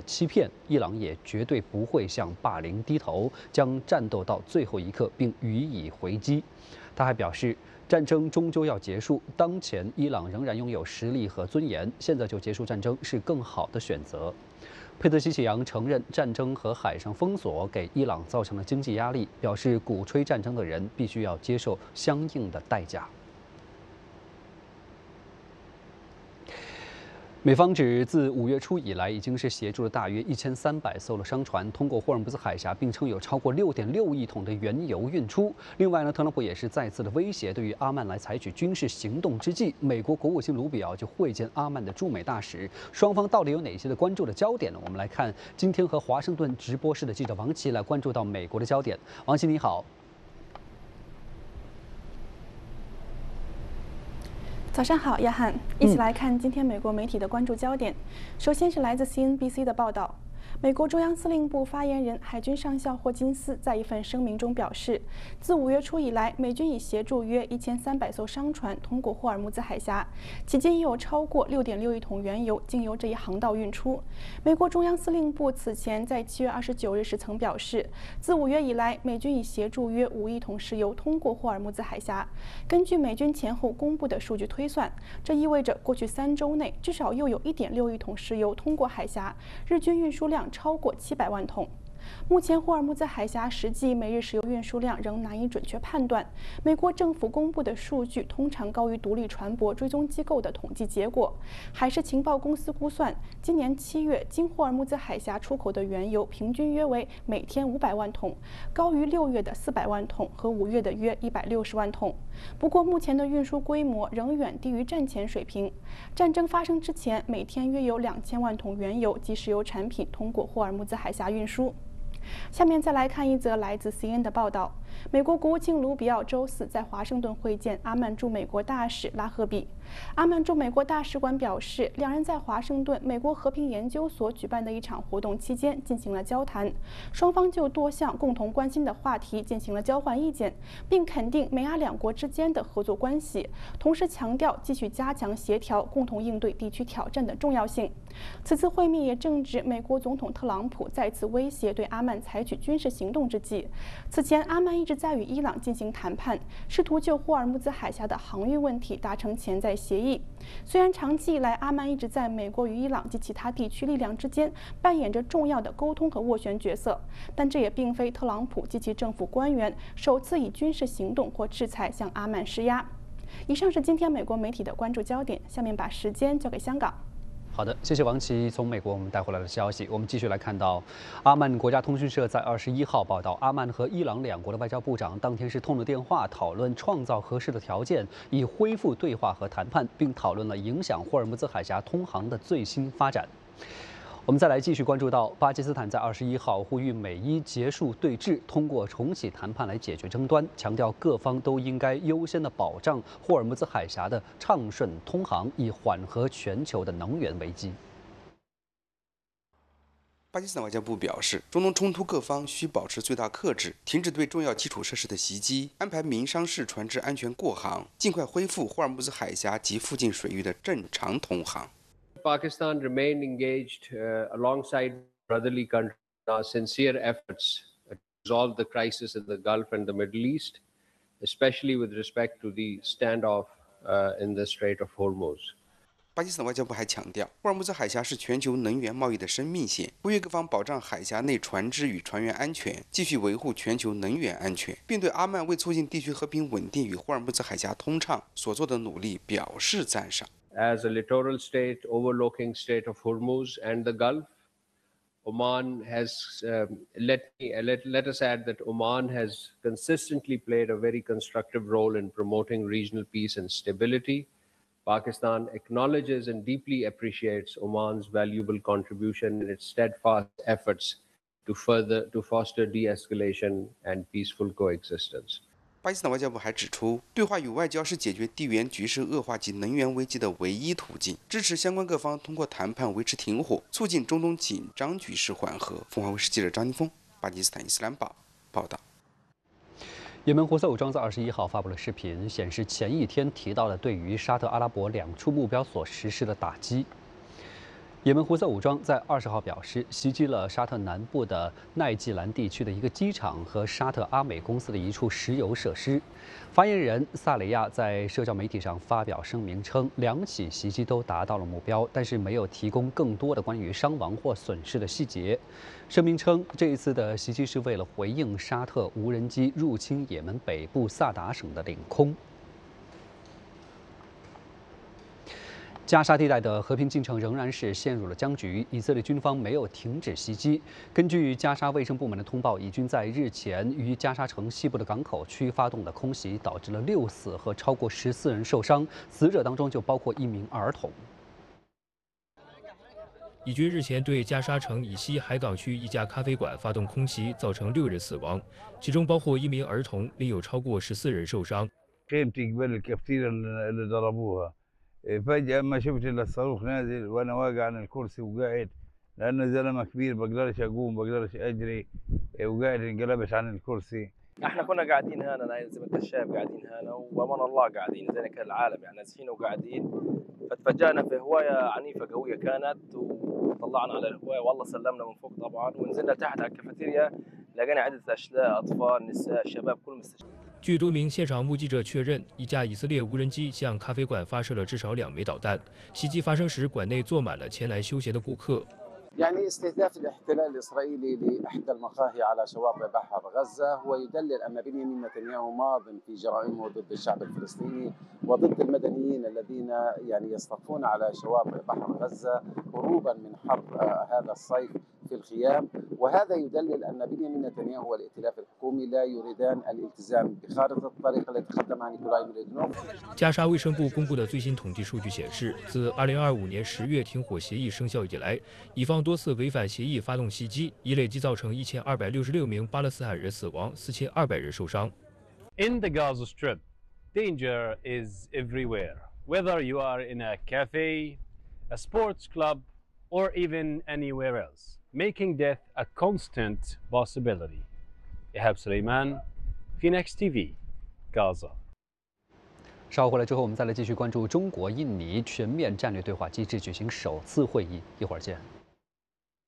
欺骗，伊朗也绝对不会向霸凌低头，将战斗到最后一刻，并予以回击。他还表示，战争终究要结束，当前伊朗仍然拥有实力和尊严，现在就结束战争是更好的选择。佩泽希奇扬承认，战争和海上封锁给伊朗造成了经济压力，表示鼓吹战争的人必须要接受相应的代价。美方指，自5月初以来，已经是协助了大约1300艘的商船通过霍尔木兹海峡，并称有超过6.6亿桶的原油运出。另外呢，特朗普也是再次的威胁，对于阿曼来采取军事行动之际，美国国务卿卢比奥就会见阿曼的驻美大使。双方到底有哪些的关注的焦点呢？我们来看今天和华盛顿直播室的记者王琦来关注到美国的焦点。王琦，你好。 早上好，亚翰，一起来看今天美国媒体的关注焦点。首先是来自 CNBC 的报道。美国中央司令部发言人海军上校霍金斯在一份声明中表示，自5月初以来，美军已协助约1300艘商船通过霍尔木兹海峡，期间已有超过6.6亿桶原油经由这一航道运出。美国中央司令部此前在7月29日时曾表示，自5月以来，美军已协助约5亿桶石油通过霍尔木兹海峡。根据美军前后公布的数据推算，这意味着过去3周内至少又有1.6亿桶石油通过海峡，日均运输量超过700万桶。目前，霍尔木兹海峡实际每日石油运输量仍难以准确判断。美国政府公布的数据通常高于独立船舶追踪机构的统计结果。海事情报公司估算，今年7月经霍尔木兹海峡出口的原油平均约为每天500万桶，高于6月的400万桶和5月的约160万桶。不过，目前的运输规模仍远低于战前水平。战争发生之前，每天约有2000万桶原油及石油产品通过霍尔木兹海峡运输。下面再来看一则来自 CNN 的报道。美国国务卿卢比奥周四在华盛顿会见阿曼驻美国大使拉赫比。阿曼驻美国大使馆表示，两人在华盛顿美国和平研究所举办的一场活动期间进行了交谈，双方就多项共同关心的话题进行了交换意见，并肯定美阿两国之间的合作关系，同时强调继续加强协调，共同应对地区挑战的重要性。此次会面也正值美国总统特朗普再次威胁对阿曼采取军事行动之际。此前，阿曼一直在与伊朗进行谈判，试图就霍尔木兹海峡的航运问题达成潜在协议。虽然长期以来，阿曼一直在美国与伊朗及其他地区力量之间扮演着重要的沟通和斡旋角色，但这也并非特朗普及其政府官员首次以军事行动或制裁向阿曼施压。以上是今天美国媒体的关注焦点，下面把时间交给香港。 好的，谢谢王琦从美国我们带回来的消息。我们继续来看到，阿曼国家通讯社在21号报道，阿曼和伊朗两国的外交部长当天是通了电话，讨论创造合适的条件，以恢复对话和谈判，并讨论了影响霍尔木兹海峡通航的最新发展。我们再来继续关注到，巴基斯坦在21号呼吁美伊结束对峙，通过重启谈判来解决争端，强调各方都应该优先的保障霍尔木兹海峡的畅顺通航，以缓和全球的能源危机。 巴基斯坦外交部表示，中东冲突各方需保持最大克制，停止对重要基础设施的袭击，安排民商事船只安全过航，尽快恢复霍尔木兹海峡及附近水域的正常通航。 Pakistan remained engaged alongside brotherly countries in our sincere efforts to resolve the crisis in the Gulf and the Middle East, especially with respect to the standoff in the Strait of Hormuz. 巴基斯坦外交部还强调，霍尔木兹海峡是全球能源贸易的生命线，呼吁各方保障海峡内船只与船员安全，继续维护全球能源安全，并对阿曼为促进地区和平稳定与霍尔木兹海峡通畅所做的努力表示赞赏。 As a littoral state overlooking Strait of Hormuz and the Gulf, Oman has, let us add that Oman has consistently played a very constructive role in promoting regional peace and stability. Pakistan acknowledges and deeply appreciates Oman's valuable contribution in its steadfast efforts to foster de-escalation and peaceful coexistence. 巴基斯坦外交部还指出，对话与外交是解决地缘局势恶化及能源危机的唯一途径，支持相关各方通过谈判维持停火，促进中东紧张局势缓和。凤凰卫视记者张金峰，巴基斯坦伊斯兰堡报道。 也门胡塞武装在21号发布了视频，显示前一天提到了对于沙特阿拉伯2处目标所实施的打击。 也门胡塞武装在20号表示，袭击了沙特南部的奈季兰地区的一个机场和沙特阿美公司的一处石油设施。发言人萨雷亚在社交媒体上发表声明称，2起袭击都达到了目标，但是没有提供更多的关于伤亡或损失的细节。声明称，这一次的袭击是为了回应沙特无人机入侵也门北部萨达省的领空。加沙地带的和平进程仍然是陷入了僵局，以色列军方没有停止袭击。根据加沙卫生部门的通报，以军在日前于加沙城西部的港口区发动的空袭，导致了6死和超过14人受伤，死者当中就包括1名儿童。 以军日前对加沙城以西海港区一家咖啡馆发动空袭，造成6人死亡，其中包括1名儿童，另有超过14人受伤。 فجأة ما شفت إلا الصاروخ نازل وأنا واقع على الكرسي وقاعد لأنه زلمة كبير بقدرش أقوم بقدرش أجري وقاعد انقلبت عن الكرسي. احنا كنا قاعدين هنا زي ما انت شايف قاعدين هنا وامان الله قاعدين زي كالعالم يعني نازحين وقاعدين فتفاجأنا في هواية عنيفة قوية كانت وطلعنا على الهواية والله سلمنا من فوق طبعا ونزلنا تحت على الكافيتيريا لقينا عدة أشلاء أطفال نساء شباب كل مستشفى. 据多名现场目击者确认，一架以色列无人机向咖啡馆发射了至少2枚导弹。袭击发生时，馆内坐满了前来休闲的顾客。 يعني استهداف الاحتلال الإسرائيلي لإحدى المقاهي على شواطئ بحر غزة هو يدلل أن بنيامين نتنياهو ماض في جرائمه ضد الشعب الفلسطيني وضد المدنيين الذين يعني يصطفون على شواطئ بحر غزة هروبا من حرب هذا الصيف في الخيام وهذا يدلل أن بنيامين نتنياهو والائتلاف الحكومي لا يريدان الالتزام بخارطة الطريق التي قدمها نيكولاي ميليدنوف。 加沙卫生部公布的最新统计数据显示，自2025年10月停火协议生效以来，以方多次违反协议发动袭击，已累计造成1266名巴勒斯坦人死亡，4200人受伤。 In the Gaza Strip, danger is everywhere. Whether you are in a cafe, a sports club, or even anywhere else, making death a constant possibility. Ihab Suleiman, Phoenix TV, Gaza. 稍后回来之后，我们再来继续关注中国印尼全面战略对话机制举行首次会议，一会儿见。